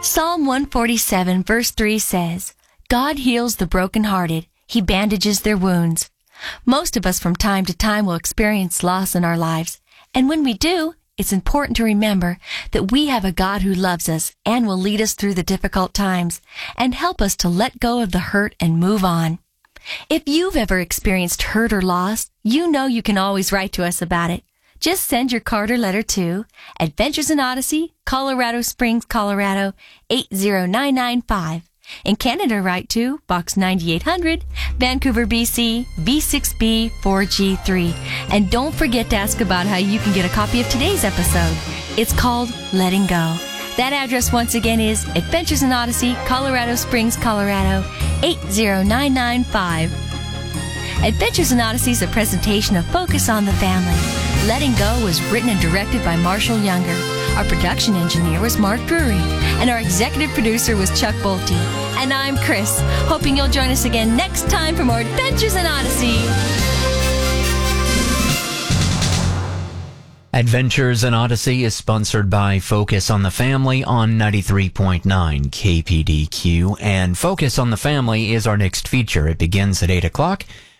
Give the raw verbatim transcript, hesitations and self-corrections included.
Psalm one forty-seven verse three says, God heals the brokenhearted. He bandages their wounds. Most of us from time to time will experience loss in our lives. And when we do, it's important to remember that we have a God who loves us and will lead us through the difficult times and help us to let go of the hurt and move on. If you've ever experienced hurt or loss, you know you can always write to us about it. Just send your card or letter to Adventures in Odyssey, Colorado Springs, Colorado, eight zero nine nine five. In Canada, write to Box ninety-eight hundred, Vancouver, B C, V six B four G three. And don't forget to ask about how you can get a copy of today's episode. It's called Letting Go. That address once again is Adventures in Odyssey, Colorado Springs, Colorado, eight zero nine nine five. Adventures in Odyssey is a presentation of Focus on the Family. Letting Go was written and directed by Marshall Younger. Our production engineer was Mark Drury. And our executive producer was Chuck Bolte. And I'm Chris, hoping you'll join us again next time for more Adventures in Odyssey. Adventures in Odyssey is sponsored by Focus on the Family on ninety-three point nine K P D Q. And Focus on the Family is our next feature. It begins at eight o'clock.